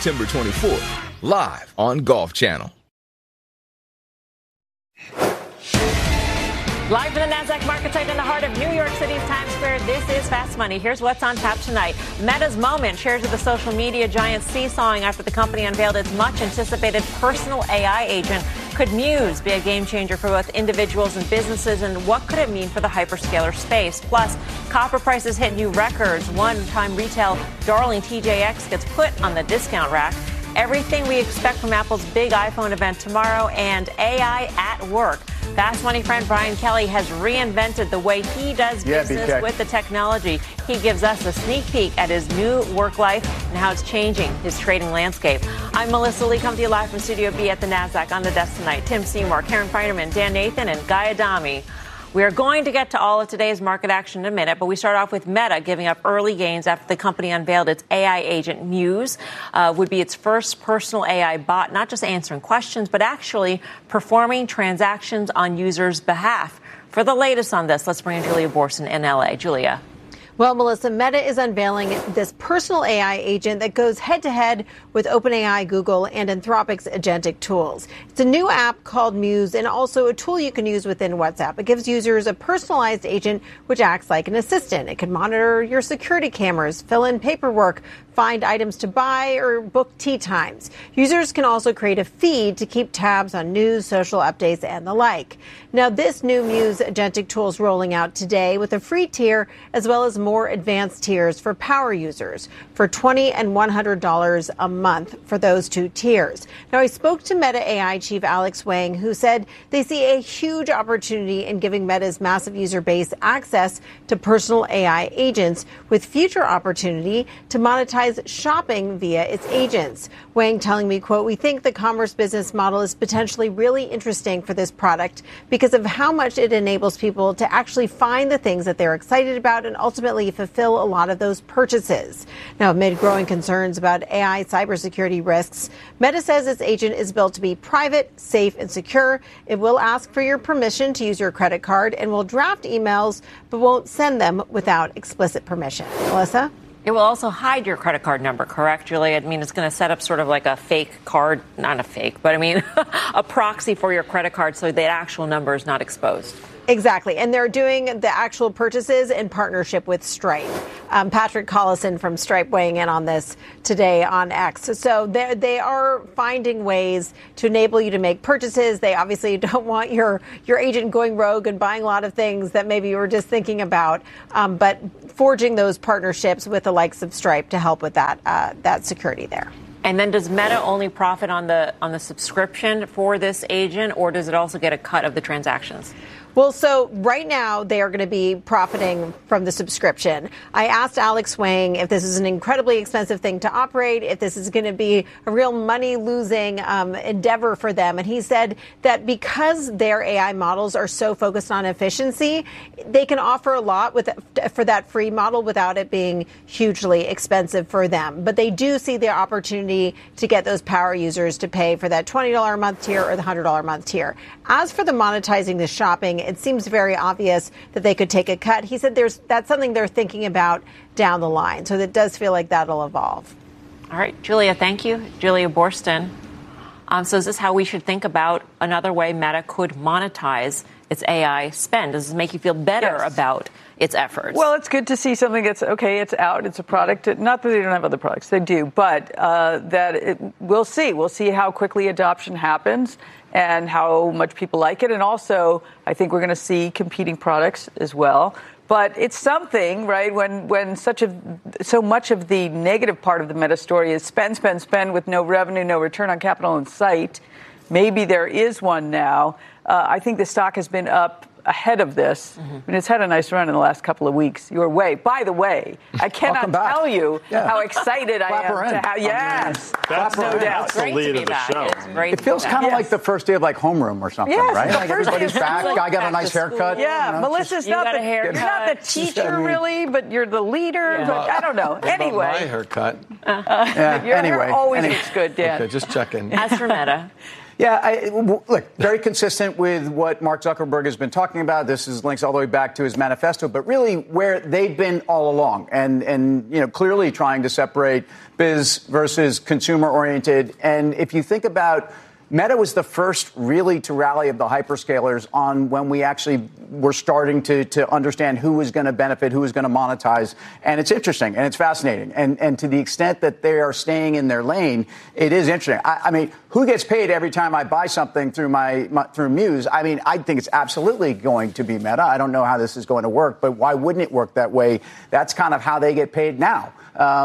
September 24th, live on Golf Channel. Live from the NASDAQ market site in the heart of New York City's Times Square, this is Fast Money. Here's what's on tap tonight. Meta's moment. Shares of the social media giant seesawing after the company unveiled its much-anticipated personal AI agent. Could Muse be a game changer for both individuals and businesses? And what could it mean for the hyperscaler space? Plus, copper prices hit new records. One-time retail darling TJX gets put on the discount rack. Everything we expect from Apple's big iPhone event tomorrow, and AI at work. Fast Money friend Brian Kelly has reinvented the way he does business with the technology. He gives us a sneak peek at his new work life and how it's changing his trading landscape. I'm Melissa Lee, coming to you live from Studio B at the NASDAQ. On the desk tonight, Tim Seymour, Karen Feinerman, Dan Nathan, and Guy Adami. We are going to get to all of today's market action in a minute, but we start off with Meta giving up early gains after the company unveiled its AI agent Muse. Would be its first personal AI bot, not just answering questions, but actually performing transactions on users' behalf. For the latest on this, let's bring in Julia Boorstin in LA. Julia. Well, Melissa, Meta is unveiling this personal AI agent that goes head-to-head with OpenAI, Google, and Anthropic's agentic tools. It's a new app called Muse and also a tool you can use within WhatsApp. It gives users a personalized agent which acts like an assistant. It can monitor your security cameras, fill in paperwork, find items to buy, or book tea times. Users can also create a feed to keep tabs on news, social updates, and the like. Now, this new Muse agentic tool is rolling out today with a free tier as well as more advanced tiers for power users for $20 and $100 a month for those two tiers. Now, I spoke to Meta AI chief Alex Wang, who said they see a huge opportunity in giving Meta's massive user base access to personal AI agents with future opportunity to monetize shopping via its agents. Wang telling me, quote, "We think the commerce business model is potentially really interesting for this product because of how much it enables people to actually find the things that they're excited about and ultimately fulfill a lot of those purchases." Now, amid growing concerns about AI cybersecurity risks, Meta says its agent is built to be private, safe, and secure. It will ask for your permission to use your credit card and will draft emails, but won't send them without explicit permission. Melissa? It will also hide your credit card number, correct, Julia? I mean, it's going to set up sort of like a fake card, not a fake, but I mean, a proxy for your credit card so the actual number is not exposed. Exactly. And they're doing the actual purchases in partnership with Stripe. Patrick Collison from Stripe weighing in on this today on X. So they are finding ways to enable you to make purchases. They obviously don't want your agent going rogue and buying a lot of things that maybe you were just thinking about, but forging those partnerships with the likes of Stripe to help with that security there. And then does Meta only profit on the subscription for this agent, or does it also get a cut of the transactions? Well, so right now they are going to be profiting from the subscription. I asked Alex Wang if this is an incredibly expensive thing to operate, if this is going to be a real money-losing endeavor for them. And he said that because their AI models are so focused on efficiency, they can offer a lot for that free model without it being hugely expensive for them. But they do see the opportunity to get those power users to pay for that $20 a month tier or the $100 a month tier. As for the monetizing the shopping, it seems very obvious that they could take a cut. He said that's something they're thinking about down the line. So it does feel like that'll evolve. All right, Julia, thank you. Julia Boorstin. So is this how we should think about another way Meta could monetize its AI spend? Does this make you feel better about its efforts? Well, it's good to see something that's, okay, it's out, it's a product. Not that they don't have other products, they do, but we'll see. We'll see how quickly adoption happens and how much people like it. And also, I think we're going to see competing products as well. But it's something, right, when so much of the negative part of the Meta story is spend with no revenue, no return on capital in sight. Maybe there is one now. I think the stock has been up ahead of this. I mean, it's had a nice run in the last couple of weeks. Your way. By the way, I cannot tell you how excited I am to have. Yes, that's no doubt. That's the lead of the show. It feels kind of like the first day of like homeroom or something, right? Like everybody's back. I got a nice haircut. Yeah, Melissa's not you're not the teacher really, but you're the leader. Yeah. But I don't know. Anyway, my haircut. Your hair always looks good, Dan. Okay, just checking. As for Meta. Yeah, look, very consistent with what Mark Zuckerberg has been talking about. This is links all the way back to his manifesto, but really where they've been all along, and clearly trying to separate biz versus consumer-oriented. And if you think about Meta was the first really to rally of the hyperscalers on when we actually were starting to understand who was going to benefit, who was going to monetize. And it's interesting and it's fascinating. And to the extent that they are staying in their lane, it is interesting. I mean, who gets paid every time I buy something through through Muse? I mean, I think it's absolutely going to be Meta. I don't know how this is going to work, but why wouldn't it work that way? That's kind of how they get paid now.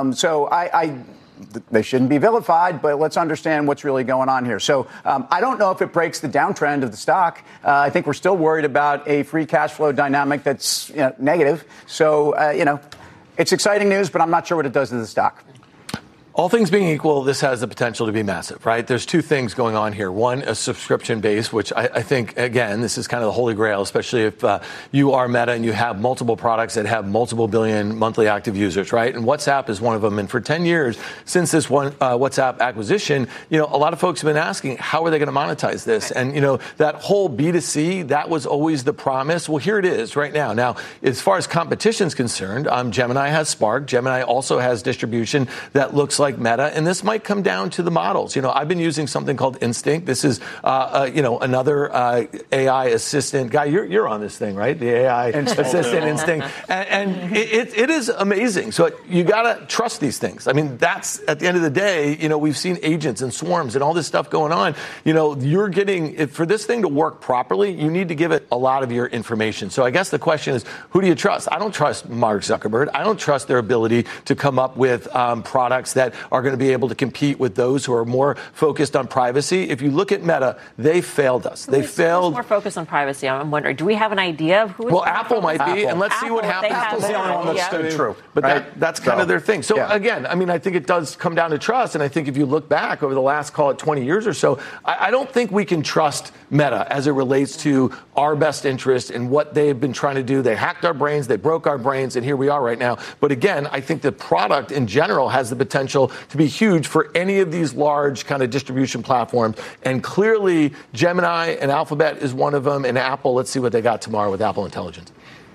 They shouldn't be vilified, but let's understand what's really going on here. So I don't know if it breaks the downtrend of the stock. I think we're still worried about a free cash flow dynamic that's negative. So, it's exciting news, but I'm not sure what it does to the stock. All things being equal, this has the potential to be massive, right? There's two things going on here. One, a subscription base, which I think, again, this is kind of the holy grail, especially if you are Meta and you have multiple products that have multiple billion monthly active users, right? And WhatsApp is one of them. And for 10 years, since this one WhatsApp acquisition, a lot of folks have been asking, how are they going to monetize this? And, that whole B2C, that was always the promise. Well, here it is right now. Now, as far as competition is concerned, Gemini has Spark. Gemini also has distribution that looks like Meta, and this might come down to the models. I've been using something called Instinct. This is, another AI assistant. Guy, you're on this thing, right? The AI assistant Instinct. And it is amazing. So you got to trust these things. I mean, that's, at the end of the day, we've seen agents and swarms and all this stuff going on. You're getting, for this thing to work properly, you need to give it a lot of your information. So I guess the question is, who do you trust? I don't trust Mark Zuckerberg. I don't trust their ability to come up with products that are going to be able to compete with those who are more focused on privacy. If you look at Meta, they failed us. They failed. More focused on privacy. I'm wondering, do we have an idea of who? Well, Apple might be, and let's see what happens. Apple's the only one that's stood true. But that's kind of their thing. So again, I mean, I think it does come down to trust. And I think if you look back over the last, call it 20 years or so, I don't think we can trust Meta as it relates to our best interest and what they've been trying to do. They hacked our brains, they broke our brains, and here we are right now. But again, I think the product in general has the potential to be huge for any of these large kind of distribution platforms. And clearly, Gemini and Alphabet is one of them, and Apple, let's see what they got tomorrow with Apple Intelligence.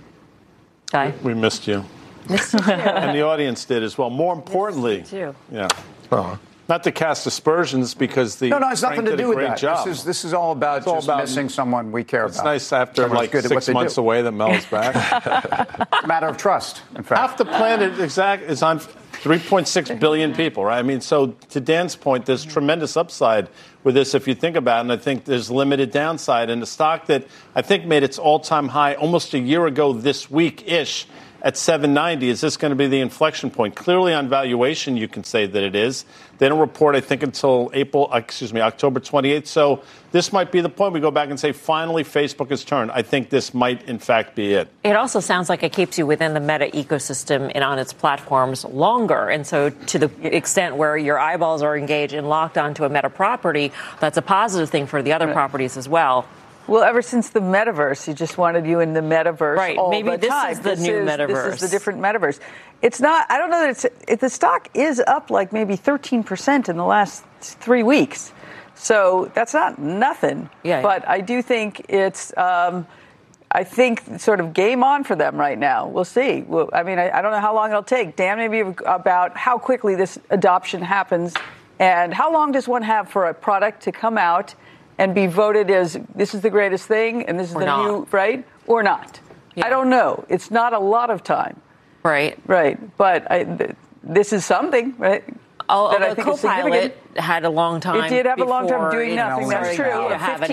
Guy? We missed you. Missed you too. And the audience did as well. More importantly, missed you too. Yeah. Not to cast aspersions because the no, it's nothing to do with that. Job. This is all about just missing someone we care about. It's nice after like 6 months away that Mel's back. It's a matter of trust, in fact. Half the planet is on 3.6 billion people, right? I mean, so to Dan's point, there's tremendous upside with this if you think about it, and I think there's limited downside. And the stock that I think made its all-time high almost a year ago this week-ish at 790, is this going to be the inflection point? Clearly on valuation, you can say that it is. They don't report, I think, until October 28th. So this might be the point we go back and say, finally, Facebook has turned. I think this might, in fact, be it. It also sounds like it keeps you within the Meta ecosystem and on its platforms longer. And so to the extent where your eyeballs are engaged and locked onto a Meta property, that's a positive thing for the other properties as well. Well, ever since the metaverse, he just wanted you in the metaverse. Right. All Maybe the this time. is the new metaverse. This is the different metaverse. It's not, I don't know that the stock is up like maybe 13% in the last 3 weeks. So that's not nothing. Yeah. But I do think it's, I think sort of game on for them right now. We'll see. Well, I mean, I don't know how long it'll take. Dan, maybe about how quickly this adoption happens and how long does one have for a product to come out and be voted as this is the greatest thing and this is new, right? Or not. Yeah. I don't know. It's not a lot of time. Right. Right. But this is something, right? Although I think Copilot had a long time. It did have a long time doing nothing. That's true.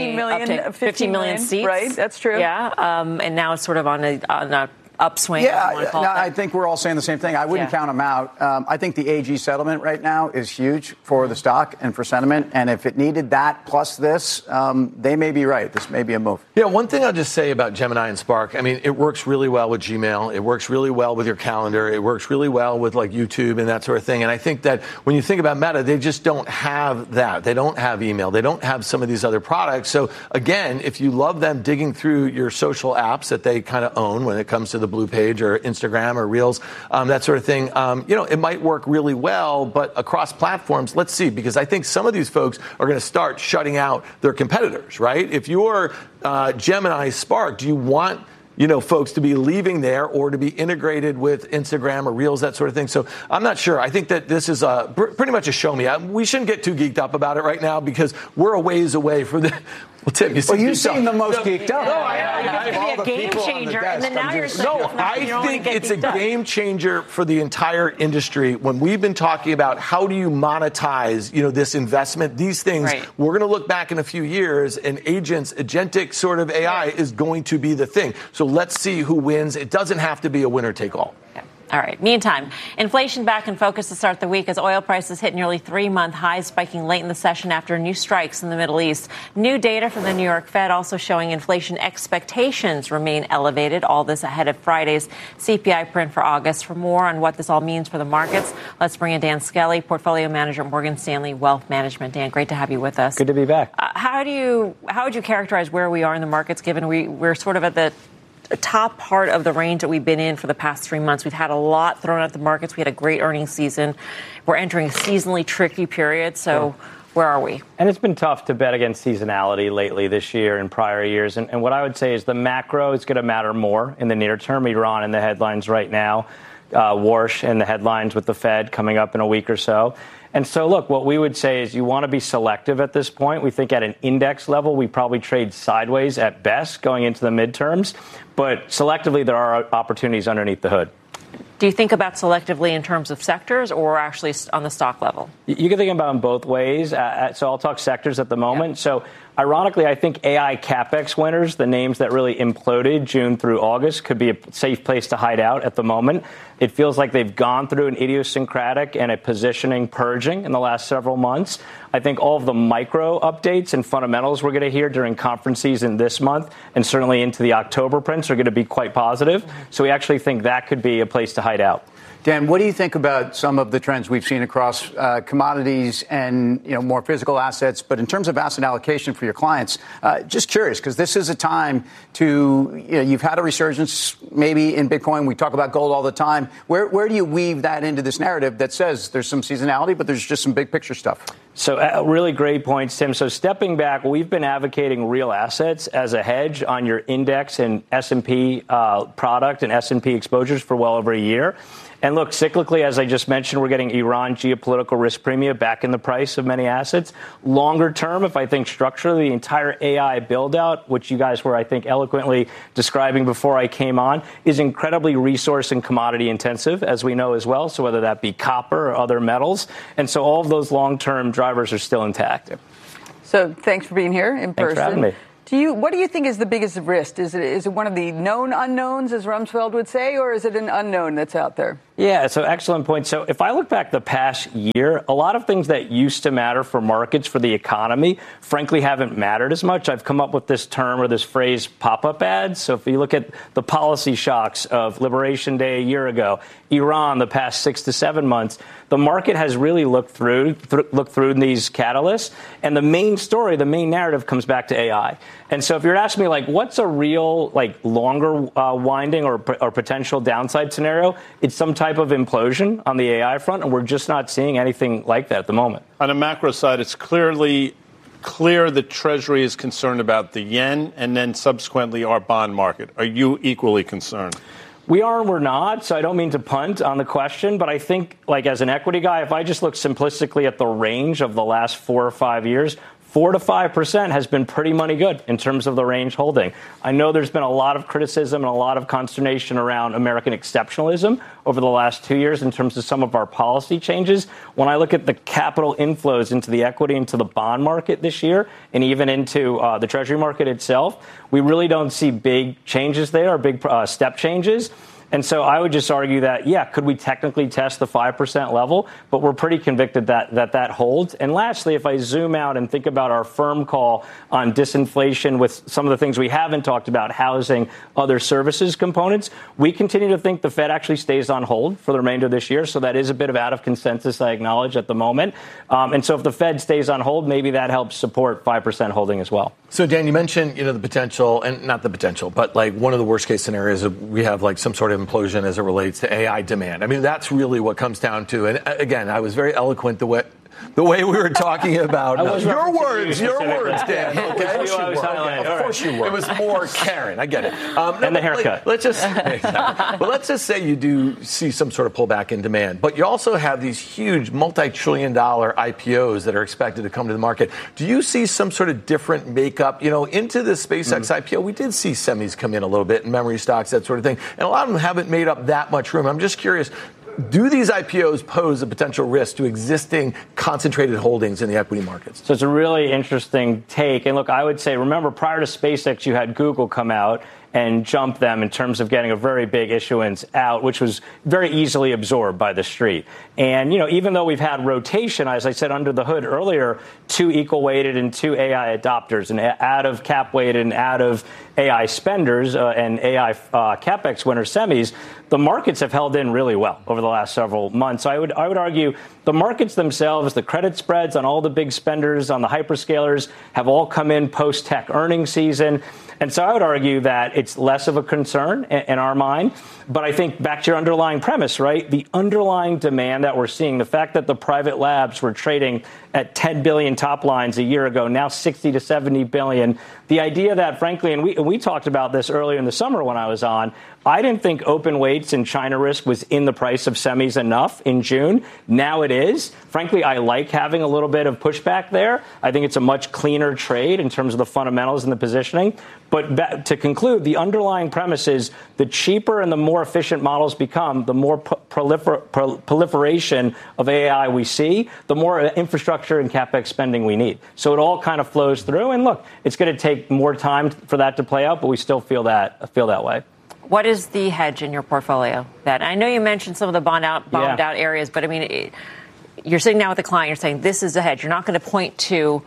15 million seats. Right. That's true. Yeah. And now it's sort of on a upswing. Yeah, I think we're all saying the same thing. I wouldn't count them out. I think the AG settlement right now is huge for the stock and for sentiment. And if it needed that plus this, they may be right. This may be a move. Yeah, one thing I'll just say about Gemini and Spark, I mean, it works really well with Gmail. It works really well with your calendar. It works really well with like YouTube and that sort of thing. And I think that when you think about Meta, they just don't have that. They don't have email. They don't have some of these other products. So again, if you love them digging through your social apps that they kind of own when it comes to the Blue Page or Instagram or Reels, that sort of thing. It might work really well, but across platforms, let's see, because I think some of these folks are going to start shutting out their competitors, right? If you're Gemini Spark, do you want folks to be leaving there or to be integrated with Instagram or Reels, that sort of thing? So I'm not sure. I think that this is pretty much a show me. We shouldn't get too geeked up about it right now because we're a ways away from the. Well, Tim, you seem the most geeked up. It's going to be a game changer, and then now you're saying I think it's a game changer for the entire industry. When we've been talking about how do you monetize, this investment, these things, we're going to look back in a few years, and agentic sort of AI is going to be the thing. So let's see who wins. It doesn't have to be a winner take all. All right. Meantime, inflation back in focus to start the week as oil prices hit nearly 3-month highs, spiking late in the session after new strikes in the Middle East. New data from the New York Fed also showing inflation expectations remain elevated. All this ahead of Friday's CPI print for August. For more on what this all means for the markets, let's bring in Dan Skelly, portfolio manager at Morgan Stanley Wealth Management. Dan, great to have you with us. Good to be back. How would you characterize where we are in the markets, given we're sort of at the top part of the range that we've been in for the past 3 months? We've had a lot thrown at the markets. We had a great earnings season. We're entering a seasonally tricky period. So where are we? And it's been tough to bet against seasonality lately this year and prior years. And what I would say is the macro is going to matter more in the near term. Iran in the headlines right now. Warsh in the headlines with the Fed coming up in a week or so. And so, look, what we would say is you want to be selective at this point. We think at an index level, we probably trade sideways at best going into the midterms. But selectively, there are opportunities underneath the hood. Do you think about selectively in terms of sectors or actually on the stock level? You can think about them both ways. So I'll talk sectors at the moment. Yeah. So ironically, I think AI CapEx winners, the names that really imploded June through August, could be a safe place to hide out at the moment. It feels like they've gone through an idiosyncratic and a positioning purging in the last several months. I think all of the micro updates and fundamentals we're going to hear during conference season this month and certainly into the October prints are going to be quite positive. So we actually think that could be a place to hide out. Dan, what do you think about some of the trends we've seen across commodities and more physical assets? But in terms of asset allocation for your clients, just curious, because this is a time to you've had a resurgence maybe in Bitcoin. We talk about gold all the time. Where do you weave that into this narrative that says there's some seasonality, but there's just some big picture stuff? So really great points, Tim. So stepping back, we've been advocating real assets as a hedge on your index and S&P product and S&P exposures for well over a year. And look, cyclically, as I just mentioned, we're getting Iran geopolitical risk premium back in the price of many assets. Longer term, if I think structurally, the entire AI build out, which you guys were, I think, eloquently describing before I came on, is incredibly resource and commodity intensive, as we know as well. So whether that be copper or other metals. And so all of those long term drivers are still intact. So thanks for being here in person. Thanks for having me. What do you think is the biggest risk? Is it one of the known unknowns, as Rumsfeld would say, or is it an unknown that's out there? Yeah, so excellent point. So if I look back the past year, a lot of things that used to matter for markets, for the economy, frankly, haven't mattered as much. I've come up with this term or this phrase, pop-up ads. So if you look at the policy shocks of Liberation Day a year ago, Iran the past 6 to 7 months, the market has really looked through these catalysts. And the main story, the main narrative comes back to AI. And so if you're asking me, what's a real, longer winding or potential downside scenario, it's some type of implosion on the AI front, and we're just not seeing anything like that at the moment. On a macro side, it's clearly clear the Treasury is concerned about the yen and then subsequently our bond market. Are you equally concerned? We are and we're not, so I don't mean to punt on the question, but I think, as an equity guy, if I just look simplistically at the range of the last 4 or 5 years, 4 to 5% has been pretty money good in terms of the range holding. I know there's been a lot of criticism and a lot of consternation around American exceptionalism over the last 2 years in terms of some of our policy changes. When I look at the capital inflows into the equity, into the bond market this year, and even into the Treasury market itself, we really don't see big changes there or big step changes. And so I would just argue that, yeah, could we technically test the 5% level? But we're pretty convicted that holds. And lastly, if I zoom out and think about our firm call on disinflation with some of the things we haven't talked about, housing, other services components, we continue to think the Fed actually stays on hold for the remainder of this year. So that is a bit of out of consensus, I acknowledge, at the moment. And so if the Fed stays on hold, maybe that helps support 5% holding as well. So, Dan, you mentioned, the potential, and not the potential, but like one of the worst case scenarios, we have like some sort of implosion as it relates to AI demand. I mean, that's really what comes down to. And again, I was very eloquent the way we were talking about your words, Dan. Okay? Of course you were. It was more Karen. I get it. And the haircut. Let's just say you do see some sort of pullback in demand, but you also have these huge multi-trillion-dollar IPOs that are expected to come to the market. Do you see some sort of different makeup? Into the SpaceX IPO, we did see semis come in a little bit, and memory stocks, that sort of thing, and a lot of them haven't made up that much room. I'm just curious. Do these IPOs pose a potential risk to existing concentrated holdings in the equity markets? So it's a really interesting take. And look, I would say, remember, prior to SpaceX, you had Google come out and jump them in terms of getting a very big issuance out, which was very easily absorbed by the street. And, even though we've had rotation, as I said under the hood earlier, 2 equal weighted and 2 AI adopters, and out of cap weighted and out of AI spenders and AI CapEx winner semis, the markets have held in really well over the last several months. So I would argue the markets themselves, the credit spreads on all the big spenders, on the hyperscalers, have all come in post-tech earnings season. And so I would argue that it's less of a concern in our mind. But I think back to your underlying premise, right? The underlying demand that we're seeing, the fact that the private labs were trading at 10 billion top lines a year ago, now 60 to 70 billion. The idea that, frankly, and we talked about this earlier in the summer when I was on, I didn't think open weights and China risk was in the price of semis enough in June. Now it is. Frankly, I like having a little bit of pushback there. I think it's a much cleaner trade in terms of the fundamentals and the positioning. But to conclude, the underlying premise is the cheaper and the more efficient models become, the more proliferation of AI we see, the more infrastructure and CapEx spending we need. So it all kind of flows through. And look, it's going to take more time for that to play out, but we still feel that way. What is the hedge in your portfolio? That I know you mentioned some of the bombed out areas, but I mean, you're sitting down with a client, you're saying this is a hedge. You're not going to point to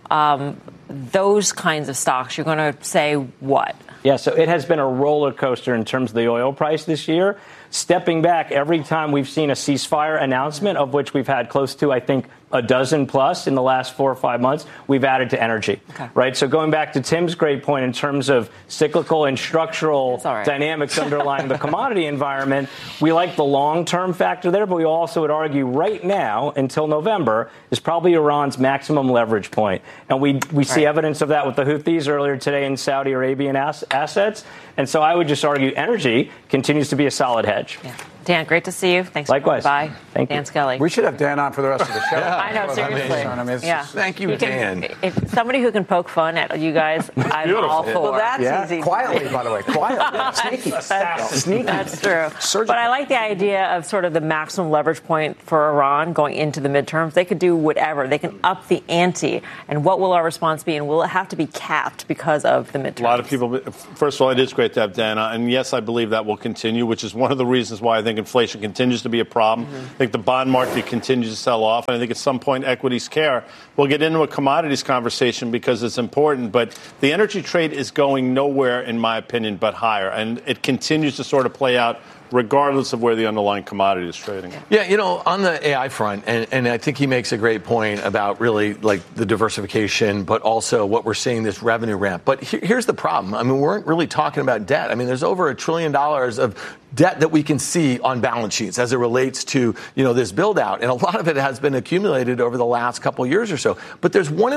those kinds of stocks. You're going to say what? Yeah, so it has been a roller coaster in terms of the oil price this year. Stepping back, every time we've seen a ceasefire announcement, of which we've had close to, I think, a dozen plus in the last 4 or 5 months, we've added to energy, right? So going back to Tim's great point in terms of cyclical and structural dynamics underlying the commodity environment, we like the long-term factor there, but we also would argue right now, until November, is probably Iran's maximum leverage point. And we see evidence of that with the Houthis earlier today in Saudi Arabian assets. And so I would just argue energy continues to be a solid hedge. Yeah. Dan, great to see you. Thanks. Likewise. Bye. Thank you. Dan Skelly. We should have Dan on for the rest of the show. I know, seriously. Thank you, Dan. If somebody who can poke fun at you guys, I'm all for. Well, that's easy. Quietly, by the way. Quietly. Sneaky. That's true. Surgical. But I like the idea of sort of the maximum leverage point for Iran going into the midterms. They could do whatever. They can up the ante. And what will our response be? And will it have to be capped because of the midterms? A lot of people, first of all, it is great to have Dan on. And yes, I believe that will continue, which is one of the reasons why I think inflation continues to be a problem. I think the bond market continues to sell off. And I think at some point equities care. We'll get into a commodities conversation because it's important. But the energy trade is going nowhere, in my opinion, but higher. And it continues to sort of play out regardless of where the underlying commodity is trading. Yeah, on the AI front, and I think he makes a great point about really like the diversification, but also what we're seeing this revenue ramp. But here's the problem. I mean, we weren't really talking about debt. I mean, there's over $1 trillion of debt that we can see on balance sheets as it relates to, this build out. And a lot of it has been accumulated over the last couple of years or so. But there's one